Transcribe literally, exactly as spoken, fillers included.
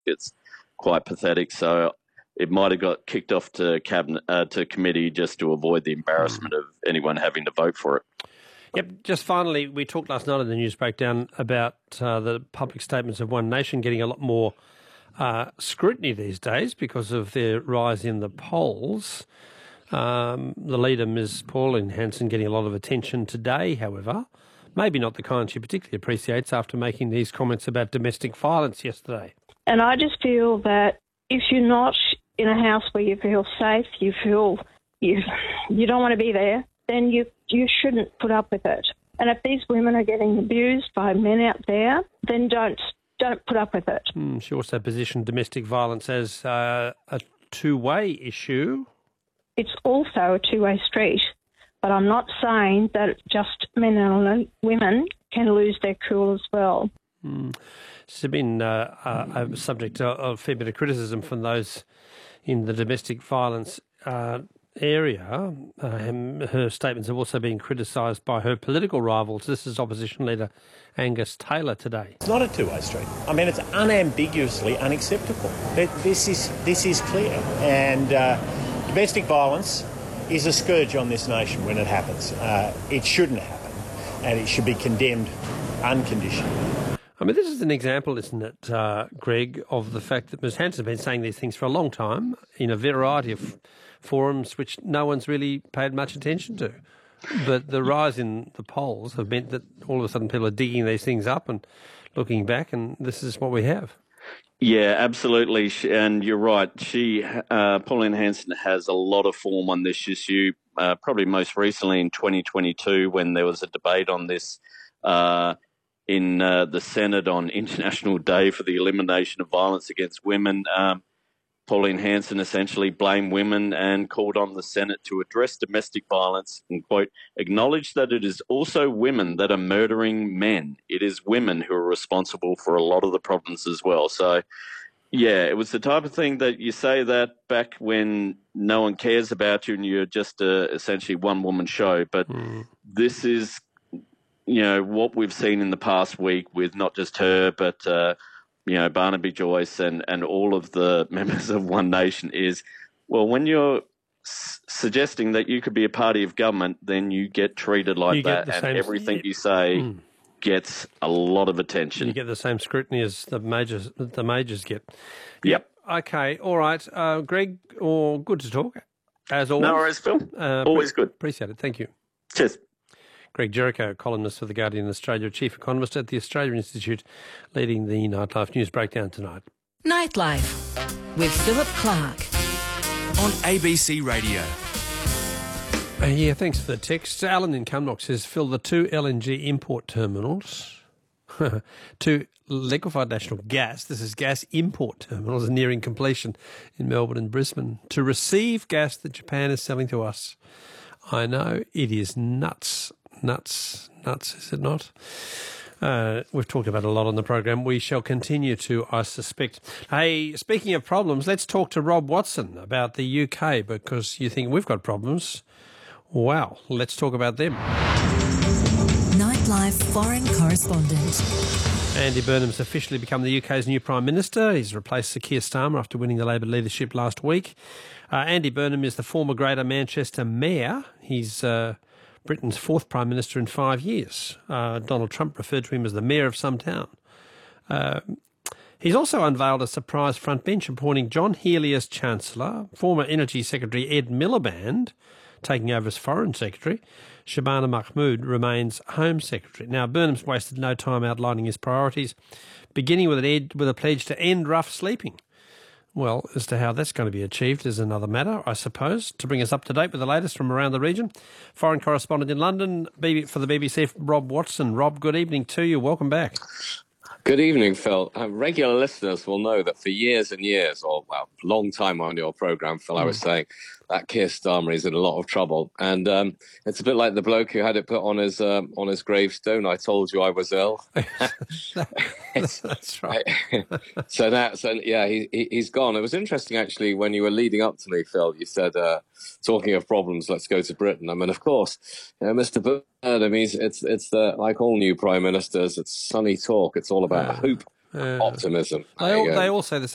it's quite pathetic. So it might have got kicked off to cabinet uh, to committee just to avoid the embarrassment mm. of anyone having to vote for it. Yep. Just finally, we talked last night in the news breakdown about uh, the public statements of One Nation getting a lot more uh, scrutiny these days because of their rise in the polls. Um, the leader, Miz Pauline Hanson, getting a lot of attention today, however. Maybe not the kind she particularly appreciates after making these comments about domestic violence yesterday. And I just feel that if you're not in a house where you feel safe, you feel you you don't want to be there, then you you shouldn't put up with it. And if these women are getting abused by men out there, then don't don't put up with it. Mm, she also positioned domestic violence as uh, a two-way issue. It's also a two-way street. But I'm not saying that just men and women can lose their cool as well. Mm. It's been uh, uh, a subject of a fair bit of criticism from those in the domestic violence uh, area. Uh, her statements have also been criticised by her political rivals. This is Opposition Leader Angus Taylor today. It's not a two-way street. I mean, it's unambiguously unacceptable. This is, this is clear. And uh, domestic violence is a scourge on this nation when it happens. Uh, it shouldn't happen, and it should be condemned unconditionally. I mean, this is an example, isn't it, uh, Greg, of the fact that Miz Hanson has been saying these things for a long time in a variety of forums which no one's really paid much attention to. But the rise in the polls have meant that all of a sudden people are digging these things up and looking back, and this is what we have. Yeah, absolutely. And you're right. She, uh, Pauline Hanson, has a lot of form on this issue, uh, probably most recently in twenty twenty-two when there was a debate on this uh, in uh, the Senate on International Day for the Elimination of Violence Against Women. Um, Pauline Hanson essentially blamed women and called on the Senate to address domestic violence and, quote, acknowledge that it is also women that are murdering men. It is women who are responsible for a lot of the problems as well. So, yeah, it was the type of thing that you say that back when no one cares about you and you're just a, essentially one-woman show. But mm. this is, you know, what we've seen in the past week with not just her but uh, you know, Barnaby Joyce and, and all of the members of One Nation is, well, when you're s- suggesting that you could be a party of government, then you get treated like you that, and everything you say mm. gets a lot of attention. You get the same scrutiny as the majors the majors get. Yep. Okay, all right. Uh, Greg, or good to talk, as always. No worries, Phil. Uh, always pre- good. Appreciate it. Thank you. Cheers. Greg Jericho, columnist for The Guardian Australia, chief economist at the Australia Institute, leading the Nightlife News Breakdown tonight. Nightlife with Philip Clark on A B C Radio. Uh, yeah, thanks for the text. Alan in Cumnock says, Phil, the two L N G import terminals, two liquefied natural gas, this is gas import terminals, are nearing completion in Melbourne and Brisbane to receive gas that Japan is selling to us. I know, it is nuts. Nuts, nuts, is it not? Uh, we've talked about it a lot on the program. We shall continue to, I suspect. Hey, speaking of problems, let's talk to Rob Watson about the U K, because you think we've got problems. Wow, let's talk about them. Nightlife foreign correspondent. Andy Burnham's officially become the U K's new Prime Minister. He's replaced Sir Keir Starmer after winning the Labor leadership last week. Uh, Andy Burnham is the former Greater Manchester Mayor. He's Uh, Britain's fourth Prime Minister in five years. Uh, Donald Trump referred to him as the Mayor of some town. Uh, he's also unveiled a surprise frontbench appointing John Healey as Chancellor, former Energy Secretary Ed Miliband taking over as Foreign Secretary. Shabana Mahmood remains Home Secretary. Now, Burnham's wasted no time outlining his priorities, beginning with, an ed- with a pledge to end rough sleeping. Well, as to how that's going to be achieved is another matter, I suppose. To bring us up to date with the latest from around the region, foreign correspondent in London for the B B C, Rob Watson. Rob, good evening to you. Welcome back. Good evening, Phil. Uh, regular listeners will know that for years and years, or, well, long time on your programme, Phil, mm. I was saying that Keir Starmer is in a lot of trouble. And um, it's a bit like the bloke who had it put on his um, on his gravestone, I told you I was ill. That's right. so, that, so yeah, he, he, he's gone. It was interesting, actually, when you were leading up to me, Phil, you said, uh, talking of problems, let's go to Britain. I mean, of course, you know, Mister Burnham, he's, it's, it's the, like all new prime ministers, it's sunny talk. It's all about uh, hope, uh, optimism. They all, they all say the same.